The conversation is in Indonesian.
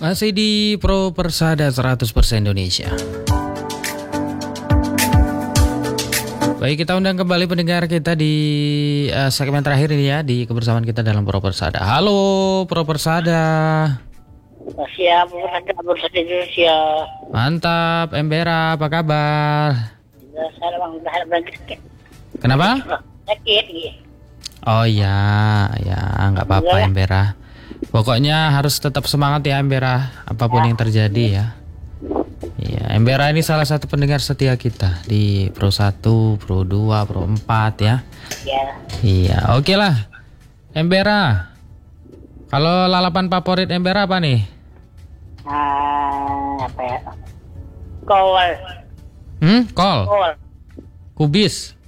Masih di Pro Persada 100% Indonesia. Baik, kita undang kembali pendengar kita di segmen terakhir ini ya, di kebersamaan kita dalam Pro Persada. Halo Pro Persada. Siap, Persada Indonesia. Mantap, Embera, apa kabar? Saya bang Kenapa? sakit. Oh ya, nggak apa-apa Embera. Pokoknya harus tetap semangat ya Embera, apapun yang terjadi ya. Iya, Embera ini salah satu pendengar setia kita di Pro 1, Pro 2, Pro 4 ya. Ya. Iya, oke lah. Embera, kalau lalapan favorit Embera apa nih? Apa ya? Kol. Kol, Kol. kubis.